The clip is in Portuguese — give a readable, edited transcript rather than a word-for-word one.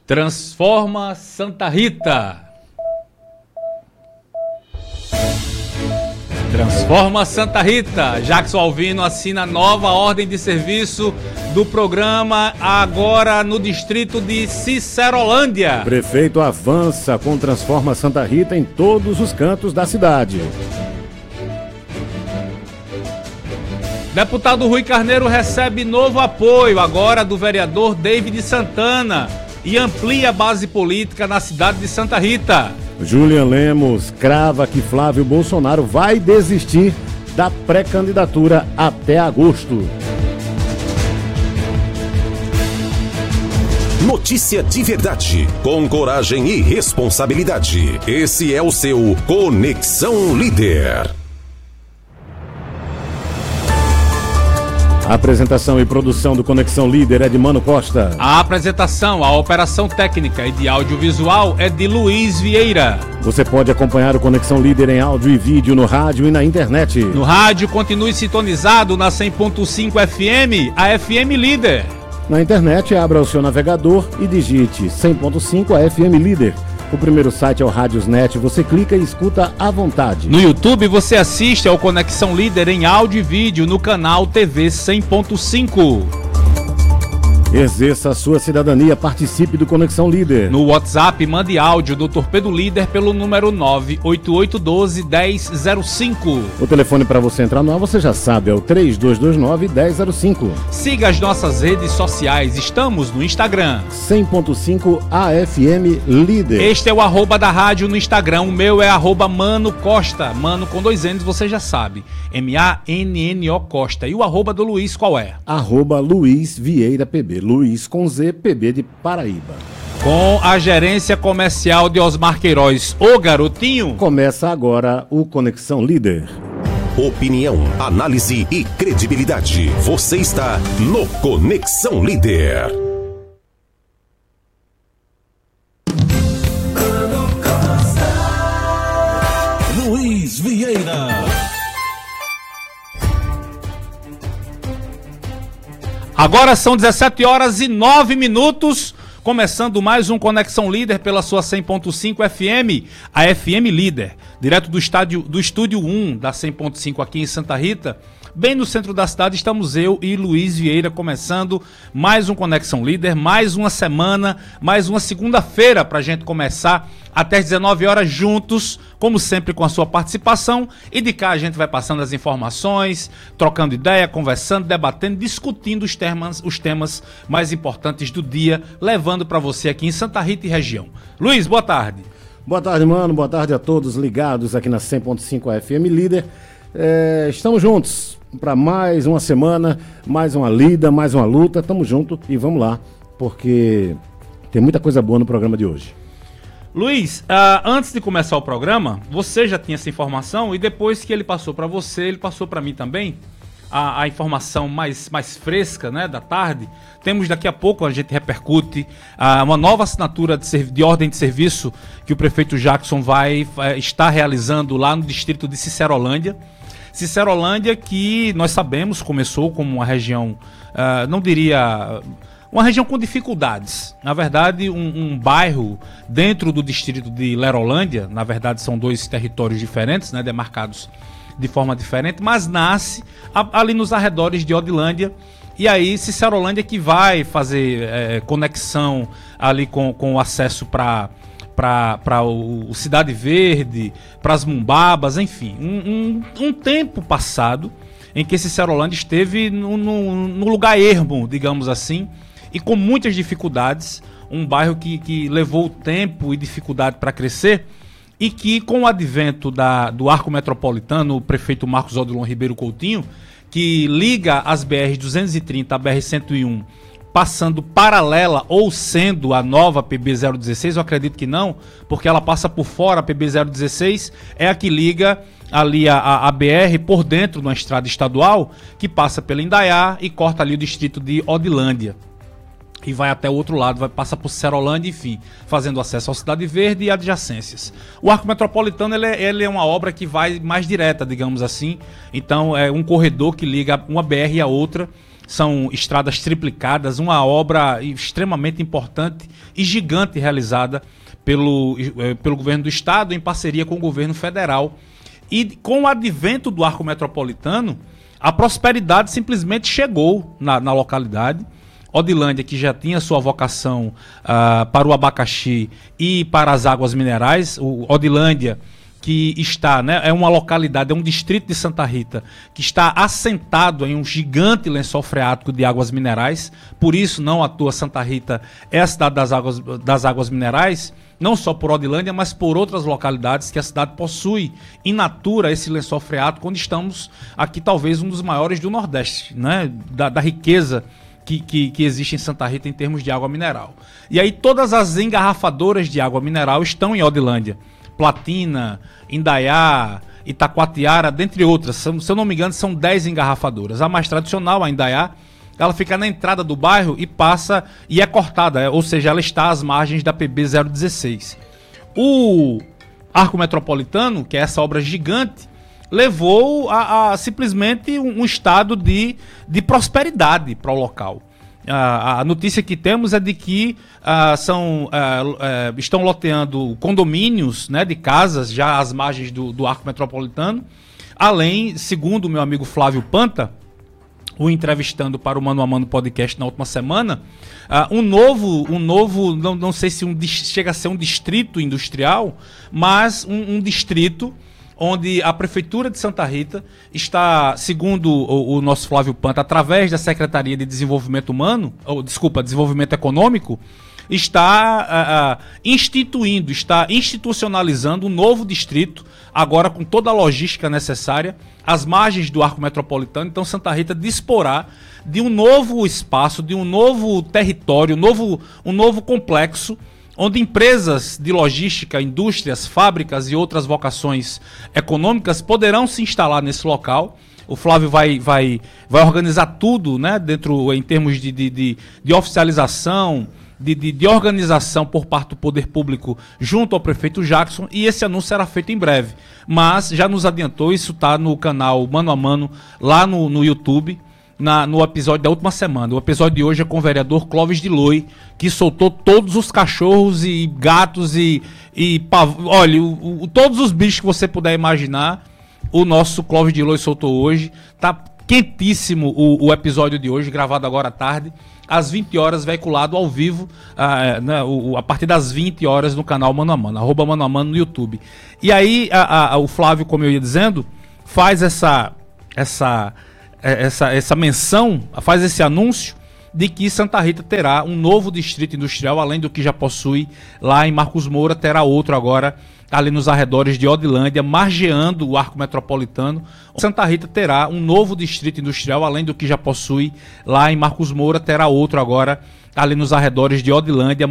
Transforma Santa Rita. Transforma Santa Rita. Jackson Alvino assina nova ordem de serviço do programa agora no distrito de Cicerolândia. Prefeito avança com Transforma Santa Rita em todos os cantos da cidade. Deputado Rui Carneiro recebe novo apoio agora do vereador David Santana e amplia a base política na cidade de Santa Rita. Julian Lemos crava que Flávio Bolsonaro vai desistir da pré-candidatura até agosto. Notícia de verdade, com coragem e responsabilidade. Esse é o seu Conexão Líder. A apresentação e produção do Conexão Líder é de Mano Costa. A apresentação, a operação técnica e de audiovisual é de Luiz Vieira. Você pode acompanhar o Conexão Líder em áudio e vídeo no rádio e na internet. No rádio, continue sintonizado na 100.5 FM, a FM Líder. Na internet, abra o seu navegador e digite 100.5 a FM Líder. O primeiro site é o Radiosnet, você clica e escuta à vontade. No YouTube você assiste ao Conexão Líder em áudio e vídeo no canal TV 100.5. Exerça a sua cidadania, participe do Conexão Líder. No WhatsApp, mande áudio do Torpedo Líder pelo número 98812-1005. O telefone para você entrar no ar, você já sabe, é o 3229-1005. Siga as nossas redes sociais, estamos no Instagram. 100.5 AFM Líder. Este é o arroba da rádio no Instagram, o meu é arroba Mano Costa. Mano com 2 N's, você já sabe. MANNO Costa. E o arroba do Luiz qual é? Arroba Luiz Vieira PB. Luiz com Z, PB de Paraíba. Com a gerência comercial de Osmar Queiroz, o garotinho. Começa agora o Conexão Líder. Opinião, análise e credibilidade. Você está no Conexão Líder. Luiz Vieira. Agora são 17h09, começando mais um Conexão Líder pela sua 100.5 FM, a FM Líder, direto do estúdio 1 da 100.5 aqui em Santa Rita. Bem no centro da cidade estamos eu e Luiz Vieira começando mais um Conexão Líder, mais uma semana, mais uma segunda-feira para a gente começar até as 19 horas juntos, como sempre com a sua participação, e de cá a gente vai passando as informações, trocando ideia, conversando, debatendo, discutindo os temas mais importantes do dia, levando para você aqui em Santa Rita e região. Luiz, boa tarde. Boa tarde, mano, boa tarde a todos ligados aqui na 100.5 FM Líder. Estamos juntos para mais uma semana, mais uma lida, mais uma luta. Estamos juntos e vamos lá, porque tem muita coisa boa no programa de hoje. Luiz, antes de começar o programa, você já tinha essa informação e depois que ele passou para você, ele passou para mim também, a informação mais fresca, né, da tarde. Temos daqui a pouco, a gente repercute uma nova assinatura de ordem de serviço que o prefeito Jackson vai estar realizando lá no distrito de Cicerolândia. Cicerolândia, que nós sabemos começou como uma região, não diria... uma região com dificuldades. Na verdade, um bairro dentro do distrito de Lerolândia, na verdade são 2 territórios diferentes, né, demarcados de forma diferente, mas nasce ali nos arredores de Odilândia. E aí Cicerolândia que vai fazer conexão ali com o acesso para o Cidade Verde, para as Mumbabas, enfim. Um tempo passado em que Cicerolândia esteve no lugar ermo, digamos assim, e com muitas dificuldades, um bairro que levou tempo e dificuldade para crescer, e que com o advento do arco metropolitano, o prefeito Marcos Odilon Ribeiro Coutinho, que liga as BR-230 à BR-101, passando paralela ou sendo a nova PB-016, eu acredito que não, porque ela passa por fora, a PB-016 é a que liga ali a BR por dentro de uma estrada estadual, que passa pela Indaiá e corta ali o distrito de Odilândia. E vai até o outro lado, passa por Cicerolândia, enfim, fazendo acesso ao Cidade Verde e adjacências. O Arco Metropolitano ele é uma obra que vai mais direta, digamos assim. Então é um corredor que liga uma BR e a outra, são estradas triplicadas, uma obra extremamente importante e gigante realizada pelo governo do estado em parceria com o governo federal. E com o advento do arco metropolitano, a prosperidade simplesmente chegou na localidade. Odilândia, que já tinha sua vocação para o abacaxi e para as águas minerais, Odilândia, que está, né, é uma localidade, é um distrito de Santa Rita, que está assentado em um gigante lençol freático de águas minerais. Por isso, não à toa, Santa Rita é a cidade das águas minerais, não só por Odilândia, mas por outras localidades que a cidade possui in natura esse lençol freático, onde estamos aqui talvez um dos maiores do Nordeste, né, da riqueza que existe em Santa Rita em termos de água mineral. E aí todas as engarrafadoras de água mineral estão em Odilândia. Platina, Indaiá, Itacoatiara, dentre outras. Se eu não me engano, são 10 engarrafadoras. A mais tradicional, a Indaiá, ela fica na entrada do bairro e passa e é cortada, ou seja, ela está às margens da PB 016. O Arco Metropolitano, que é essa obra gigante, levou a simplesmente um estado de prosperidade para o local. A notícia que temos é de que estão loteando condomínios, né, de casas já às margens do Arco Metropolitano. Além, segundo o meu amigo Flávio Panta, o entrevistando para o Mano a Mano Podcast na última semana, não sei se chega a ser um distrito industrial, mas um distrito onde a Prefeitura de Santa Rita está, segundo o nosso Flávio Panta, através da Secretaria de Desenvolvimento Desenvolvimento Econômico, está institucionalizando um novo distrito, agora com toda a logística necessária, às margens do Arco Metropolitano. Então Santa Rita disporá de um novo espaço, de um novo território, um novo complexo, onde empresas de logística, indústrias, fábricas e outras vocações econômicas poderão se instalar nesse local. O Flávio vai organizar tudo, né, em termos de oficialização, de organização por parte do poder público junto ao prefeito Jackson, e esse anúncio será feito em breve. Mas já nos adiantou, isso está no canal Mano a Mano, lá no YouTube, no episódio da última semana. O episódio de hoje é com o vereador Clóvis de Loi, que soltou todos os cachorros e gatos olha, todos os bichos que você puder imaginar, o nosso Clóvis de Loi soltou hoje. Tá quentíssimo o episódio de hoje, gravado agora à tarde, às 20 horas, veiculado ao vivo, a partir das 20 horas no canal Mano a Mano, @Mano a Mano no YouTube. E aí o Flávio, como eu ia dizendo, faz essa menção, faz esse anúncio de que Santa Rita terá um novo distrito industrial, além do que já possui lá em Marcos Moura, terá outro agora ali nos arredores de Odilândia, margeando o Arco Metropolitano. Santa Rita terá um novo distrito industrial, além do que já possui lá em Marcos Moura, terá outro agora ali nos arredores de Odilândia,